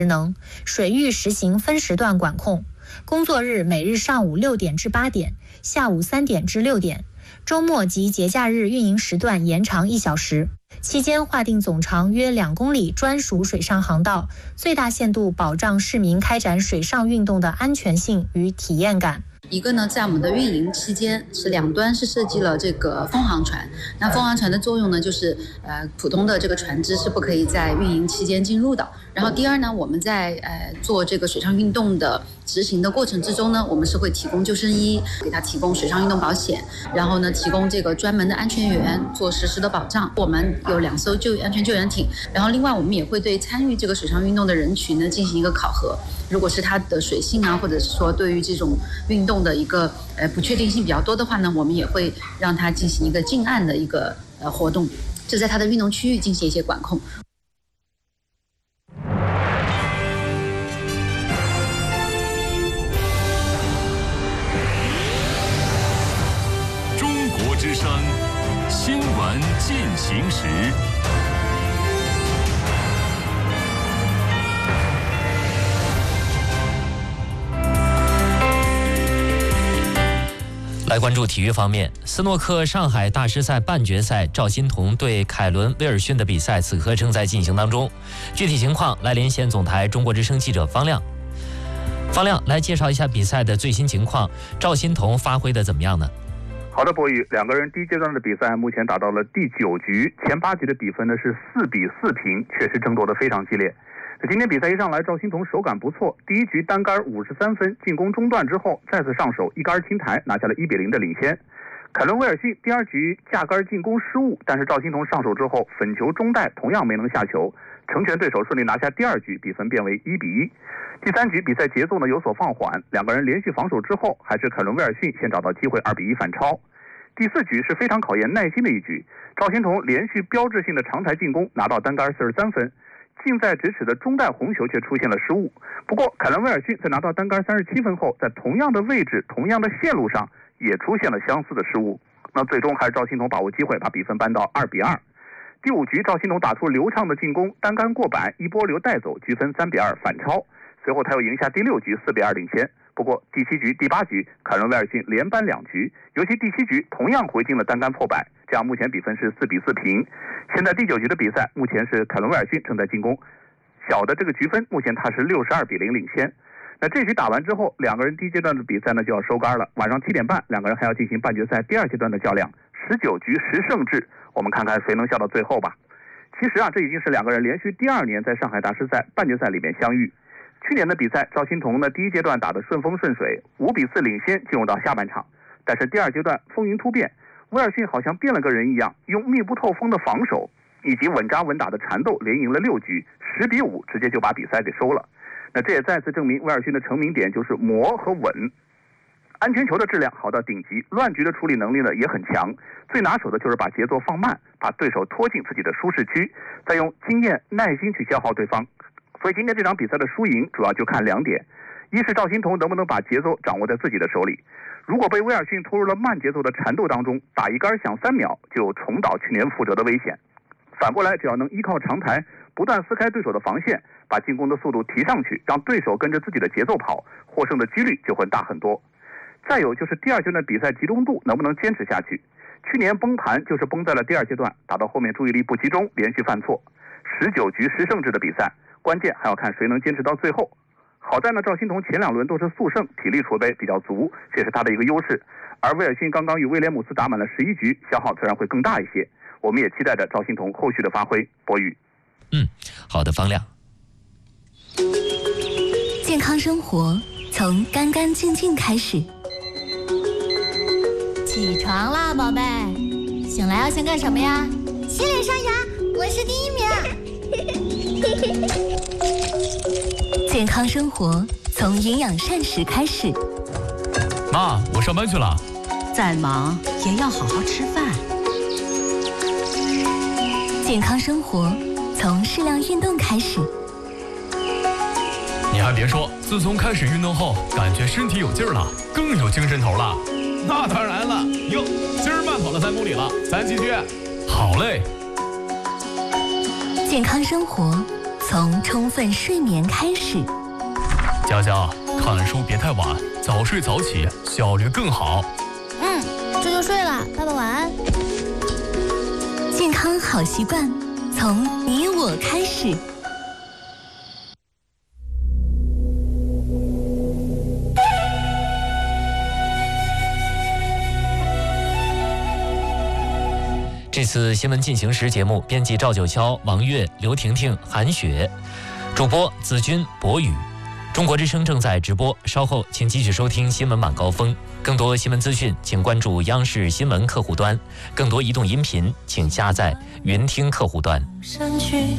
能，水域实行分时段管控，工作日每日上午6点至8点，下午3点至6点，周末及节假日运营时段延长1小时。期间划定总长约2公里专属水上航道，最大限度保障市民开展水上运动的安全性与体验感。 一个呢，在我们的运营期间是两端是设计了这个风航船。那风航船的作用呢，就是普通的这个船只是不可以在运营期间进入的。然后第二呢，我们在做这个水上运动的执行的过程之中呢，我们是会提供救生衣，给他提供水上运动保险，然后呢提供这个专门的安全员做实时的保障。我们有2艘安全救援艇，然后另外我们也会对参与这个水上运动的人群呢进行一个考核。如果是他的水性啊，或者是说对于这种运动的一个不确定性比较多的话呢，我们也会让他进行一个近岸的一个活动，就在他的运动区域进行一些管控。 中国之声新闻进行时。 来关注体育方面，斯诺克上海大师赛半决赛，赵心童对凯伦威尔逊的比赛此刻正在进行当中。具体情况来连线总台中国之声记者方亮。方亮，来介绍一下比赛的最新情况，赵心童发挥的怎么样呢？ 好的，博宇，两个人第一阶段的比赛目前打到了第9局，前8局的比分呢是4比4平，确实争夺得非常激烈。今天比赛一上来，赵心童手感不错，第一局单杆53分，进攻中断之后再次上手一杆清台，拿下了1比0的领先。凯伦威尔逊第2局架杆进攻失误，但是赵心童上手之后粉球中带同样没能下球，成全对手，顺利拿下第2局，比分变为1比1。第3局比赛节奏呢有所放缓，两个人连续防守之后，还是凯伦威尔逊先找到机会2比1反超。第4局是非常考验耐心的一局，赵心童连续标志性的长台进攻，拿到单杆43分。近在咫尺的中带红球却出现了失误，不过凯伦威尔逊在拿到单杆37分后，在同样的位置、同样的线路上也出现了相似的失误。那最终还是赵心童把握机会，把比分扳到2比2。第5局，赵心童打出流畅的进攻，单杆过板，一波流带走，局分3比2反超。随后他又赢下第6局4比2领先。不过第7局、第8局，凯伦威尔逊连扳2局，尤其第7局同样回进了单杆破百，这样目前比分是4比4平。现在第9局的比赛，目前是凯伦威尔逊正在进攻，小的这个局分目前他是62比0领先。那这局打完之后，两个人第一阶段的比赛呢就要收杆了。晚上7点半，两个人还要进行半决赛第2阶段的较量，19局10胜制，我们看看谁能笑到最后吧。其实啊，这已经是两个人连续第2年在上海大师赛半决赛里面相遇。去年的比赛，赵心童呢第一阶段打得顺风顺水，5比4领先进入到下半场，但是第2阶段风云突变，威尔逊好像变了个人一样，用密不透风的防守以及稳扎稳打的缠斗，连赢了6局，10比5直接就把比赛给收了。那这也再次证明威尔逊的成名点就是磨和稳，安全球的质量好到顶级，乱局的处理能力呢也很强，最拿手的就是把节奏放慢，把对手拖进自己的舒适区，再用经验耐心去消耗对方。所以今天这场比赛的输赢主要就看2点，一是赵心童能不能把节奏掌握在自己的手里，如果被威尔逊拖入了慢节奏的缠斗当中，打一杆响3秒就重蹈去年覆辙的危险。反过来，只要能依靠长台不断撕开对手的防线，把进攻的速度提上去，让对手跟着自己的节奏跑，获胜的几率就会大很多。再有就是第2阶段比赛集中度能不能坚持下去，去年崩盘就是崩在了第2阶段，打到后面注意力不集中，连续犯错。19局10胜制的比赛，关键还要看谁能坚持到最后。好在呢，赵心童前2轮都是速胜，体力储备比较足，这是他的一个优势。而威尔逊刚刚与威廉姆斯打满了11局，消耗自然会更大一些。我们也期待着赵心童后续的发挥。博宇， 好的，方亮。 健康生活从干干净净开始。 起床啦，宝贝！醒来要先干什么呀？ 洗脸刷牙，我是第1名。 健康生活从营养膳食开始。 妈，我上班去了。 再忙也要好好吃饭。 健康生活从适量运动开始。 你还别说，自从开始运动后，感觉身体有劲儿了，更有精神头了。 那当然了，哟，今儿慢跑了3公里了，咱继续。 好嘞。 健康生活从充分睡眠开始。 佳佳，看书别太晚，早睡早起，效率更好。 这就睡了，爸爸晚安。 健康好习惯，从你我开始。 这次新闻进行时节目，编辑赵九霄、王悦、刘婷婷、韩雪，主播子君、博宇。中国之声正在直播，稍后请继续收听新闻晚高峰。更多新闻资讯，请关注央视新闻客户端；更多移动音频，请下载云听客户端。